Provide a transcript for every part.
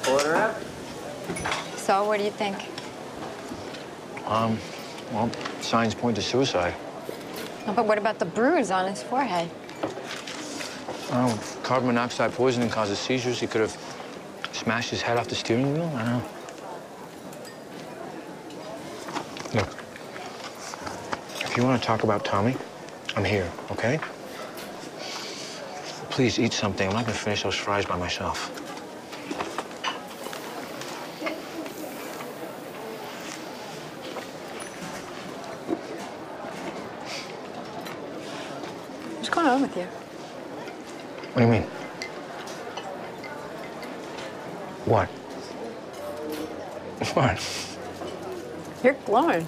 Order up. So, what do you think? Well, signs point to suicide. Oh, but what about the bruise on his forehead? Carbon monoxide poisoning causes seizures. He could have smashed his head off the steering wheel. I don't know. Look, if you want to talk about Tommy, I'm here, okay? Please eat something. I'm not going to finish those fries by myself. What's going on with you? What do you mean? What? What? You're glowing.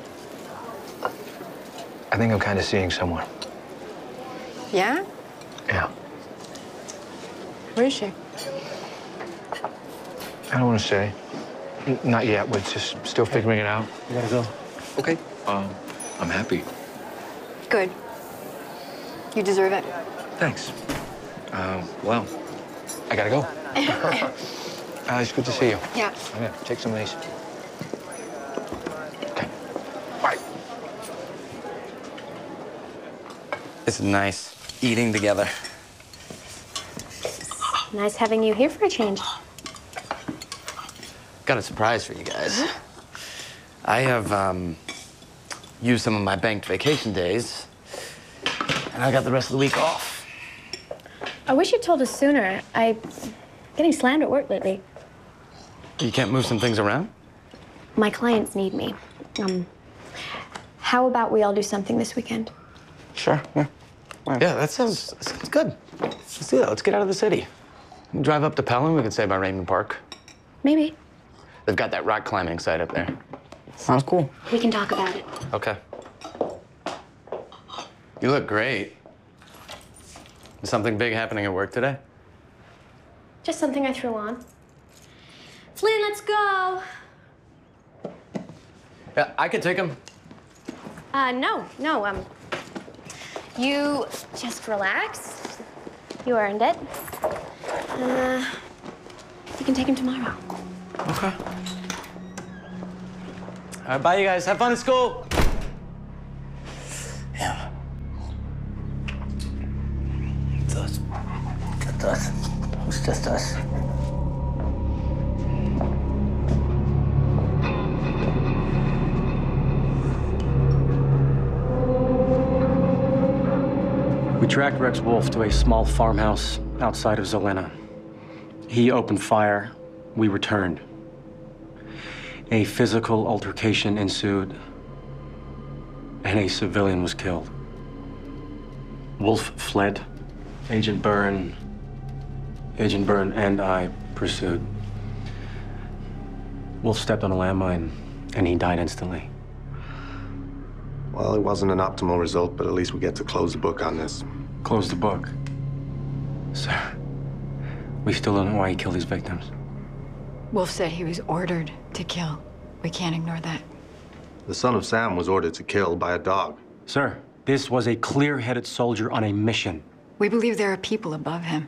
I think I'm kind of seeing someone. Yeah? Yeah. Where is she? I don't want to say. Not yet. We're just still figuring it out. You gotta go. Okay. I'm happy. Good. You deserve it. Thanks. Well, I gotta go. It's good to see you. Yeah. I'm gonna take some of these. Okay. Bye. This is nice. Eating together. Nice having you here for a change. Got a surprise for you guys. I have used some of my banked vacation days, and I got the rest of the week off. I wish you'd told us sooner. I'm getting slammed at work lately. You can't move some things around? My clients need me. How about we all do something this weekend? Sure, yeah. Yeah, that sounds good. Let's do that. Let's get out of the city. We'll drive up to Pelham. We could stay by Raymond Park. Maybe. They've got that rock climbing site up there. Sounds cool. We can talk about it. Okay. You look great. Is something big happening at work today? Just something I threw on. Flynn, let's go. Yeah, I could take him. No. You just relax. You earned it. You can take him tomorrow. Okay. All right, bye, you guys. Have fun at school. Yeah. It's us. Just us. It's just us. We tracked Rex Wolf to a small farmhouse outside of Zelena. He opened fire. We returned. A physical altercation ensued, and a civilian was killed. Wolf fled. Agent Byrne and I pursued. Wolf stepped on a landmine, and he died instantly. Well, it wasn't an optimal result, but at least we get to close the book on this. Close the book. Sir, we still don't know why he killed his victims. Wolf said he was ordered to kill. We can't ignore that. The son of Sam was ordered to kill by a dog. Sir, this was a clear-headed soldier on a mission. We believe there are people above him.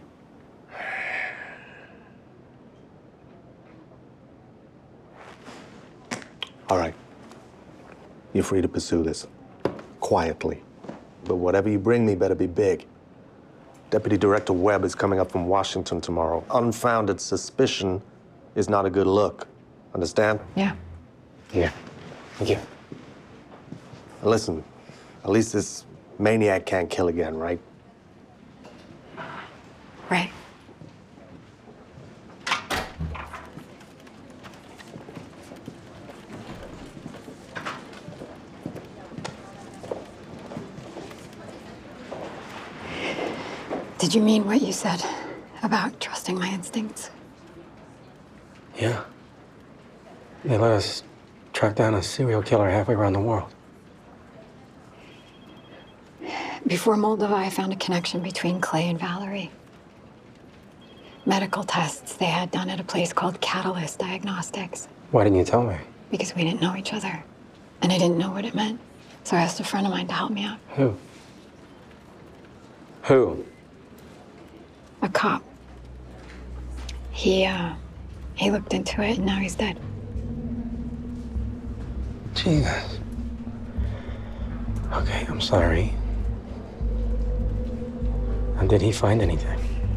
All right. You're free to pursue this. Quietly. But whatever you bring me better be big. Deputy Director Webb is coming up from Washington tomorrow. Unfounded suspicion is not a good look. Understand? Yeah. Yeah. Thank you. And listen, at least this maniac can't kill again, right? Right. Did you mean what you said about trusting my instincts? Yeah. They let us track down a serial killer halfway around the world. Before Moldova, I found a connection between Clay and Valerie. Medical tests they had done at a place called Catalyst Diagnostics. Why didn't you tell me? Because we didn't know each other. And I didn't know what it meant. So I asked a friend of mine to help me out. Who? Who? A cop. He He looked into it, and now he's dead. Jesus. Okay, I'm sorry. And did he find anything?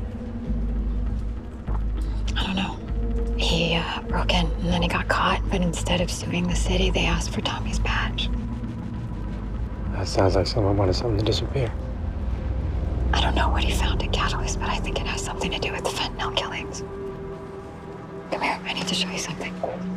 I don't know. He broke in, and then he got caught, but instead of suing the city, they asked for Tommy's badge. That sounds like someone wanted something to disappear. I don't know what he found at Catalyst, but I think it has something to do with the fentanyl killings. Come here, I need to show you something.